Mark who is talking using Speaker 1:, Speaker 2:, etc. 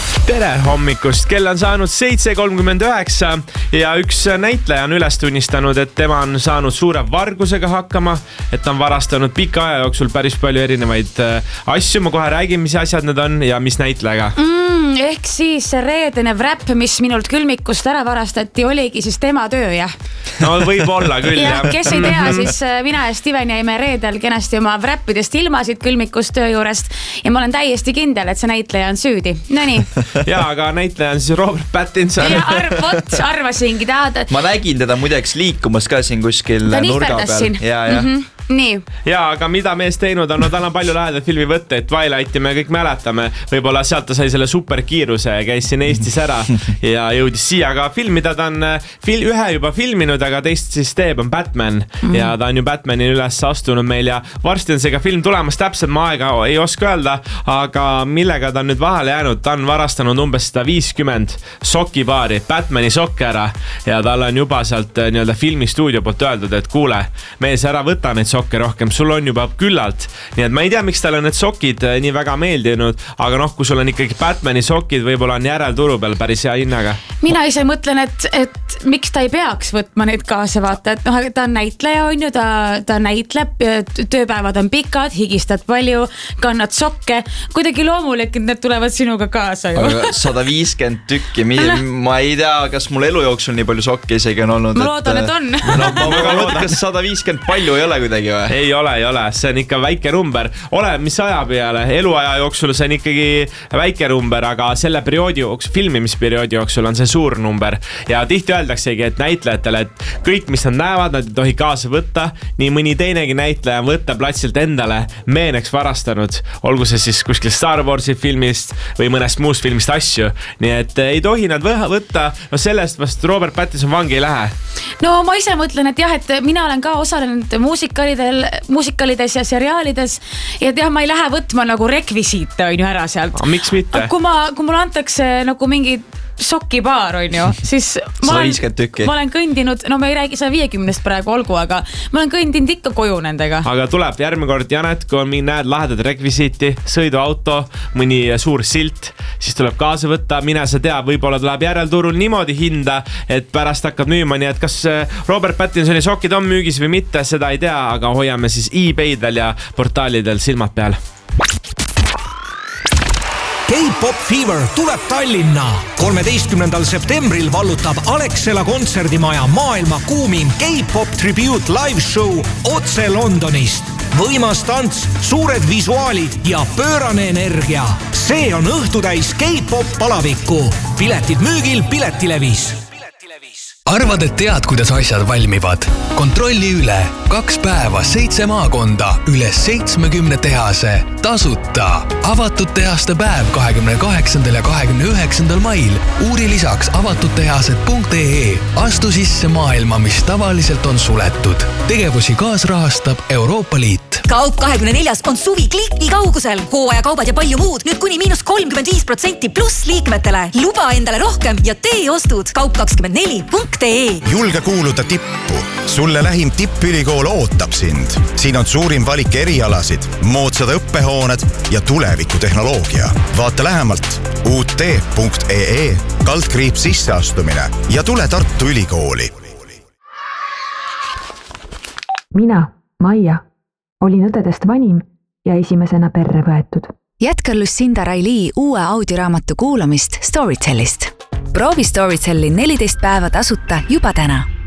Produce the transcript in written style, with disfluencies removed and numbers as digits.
Speaker 1: Tere hommikust, kell on saanud 7:39 ja üks näitleja on üles tunnistanud, et tema on saanud suure vargusega hakkama, et ta on varastanud pika aja jooksul päris palju erinevaid asju. Ma kohe räägin, mis asjad need on ja mis näitlejaga.
Speaker 2: Ehk siis see reedene wrap, mis minult külmikust ära varastati, oligi siis tema töö, jah?
Speaker 1: No võib olla küll, jah.
Speaker 2: Kes ei tea, siis mina ja Steven jäime reedel kenasti oma wrappidest ilmasid külmikust töö juurest ja ma olen täiesti kindel, et see näitleja on süüdi. No nii.
Speaker 1: Ja, aga näitleja on siis Robert Pattinson.
Speaker 2: Ja arvasingi ta.
Speaker 3: Ma nägin teda muideks liikumas ka siin kuskil nurga peal. Ja.
Speaker 2: Nii.
Speaker 1: Ja, aga mida mees teinud on, no tal on palju lähedalt filmivõtteid, Twilighti me kõik mäletame, võib-olla sealt ta sai selle superkiiruse ja käis siin Eestis ära ja jõudis siia ka filmida, ta on ühe juba filminud, aga teist siis teeb on Batman ja ta on ju Batmani üles astunud meil ja varsti on see ka film tulemas, täpselt ma aega ei oska öelda, aga millega ta on nüüd vahele jäänud, ta on varastanud umbes 150 sokipaari, Batmani sokke ära ja tal on juba sealt nii-öelda filmistuudio poolt öeldud, et kuule, mees ära võta neid sokke rohkem, sul on juba küllalt. Nii et ma ei tea, miks talle need sokid nii väga meeldinud, aga kui sul on ikkagi Batmani sokid, võib-olla on järelturu peal päris hea hinnaga.
Speaker 2: Mina ise mõtlen, et miks ta ei peaks võtma neid kaasa, vaata, et ta on näitleja, on ju, ta näitleb, tööpäevad on pikad, higistad palju, kannad sokke, kuidagi loomulik, et need tulevad sinuga kaasa ju.
Speaker 3: Aga 150 tükki, ma ei tea, kas mul elu jooksul nii palju sokke isegi on olnud.
Speaker 2: Ma loodan, et on.
Speaker 3: No, ma väga loodan, kas 150 palju ei ole kuidagi või?
Speaker 1: Ei ole, see on ikka väike number. Ole, mis aja peale, eluaja jooksul see on ikkagi väike number, aga selle perioodi jooksul, filmimisperioodi jooksul on see suur number. Ja tihti öeldaksegi, et näitlejatele, et kõik, mis nad näevad, nad ei tohi kaasa võtta. Nii mõni teinegi näitleja võtta platsilt endale meeneks varastanud, olgu see siis kuskil Star Warsi filmist või mõnest muust filmist asju. Nii et ei tohi nad võtta, no sellest vast Robert Pattinson vangi ei lähe.
Speaker 2: No ma ise mõtlen, et jah, et mina olen ka osalenud muusikalides ja seriaalides ja teha, ma ei lähe võtma nagu rekvisiite on ju ära sealt.
Speaker 1: Miks mitte?
Speaker 2: Kui mul antakse nagu mingi sokipaar on ju, siis ma olen kõndinud, no ma ei räägi 150 praegu olgu, aga ma olen kõndinud ikka koju nendega.
Speaker 1: Aga tuleb järgmine kord, Janet, kui näed lahedad rekvisiiti, sõiduauto, mõni suur silt, siis tuleb kaasa võtta, mine sa tea, võib-olla tuleb järelturul niimoodi hinda, et pärast hakkab müüma, nii et kas Robert Pattinsoni sokid on müügis või mitte, seda ei tea, aga hoiame siis eBaydel ja portaalidel silmad peal.
Speaker 4: K-Pop Fever tuleb Tallinna. 13. septembril vallutab Alexela kontserdimaja maailma kuumim K-Pop Tribute Live Show otse Londonist. Võimas tants, suured visuaalid ja pöörane energia. See on õhtutäis K-Pop palavikku. Piletid müügil Piletilevis.
Speaker 5: Arvad, et tead, kuidas asjad valmivad? Kontrolli üle. 2 päeva, 7 maakonda, üle 70 tehase. Tasuta. Avatud tehaste päev 28. ja 29. mail. Uuri lisaks avatuttehased.ee. Astu sisse maailma, mis tavaliselt on suletud. Tegevusi kaasrahastab Euroopa Liit.
Speaker 6: Kaup 24 on suvi kliki kaugusel. Hooajakaubad ja palju muud. Nüüd kuni -35% pluss liikmetele. Luba endale rohkem ja tee ostud. Kaup24.ee.
Speaker 7: Julge kuuluda tippu. Sulle lähim tippülikool ootab sind. Siin on suurim valik erialasid, moodsad õppehooned ja tulevikutehnoloogia. Vaata lähemalt ut.ee / sisseastumine ja tule Tartu Ülikooli.
Speaker 8: Mina, Maia, olin õdedest vanim ja esimesena perre võetud.
Speaker 9: Jätka Lucinda Raili uue audioraamatu kuulamist Storytellist. Proovi Storytelli 14 päeva tasuta juba täna.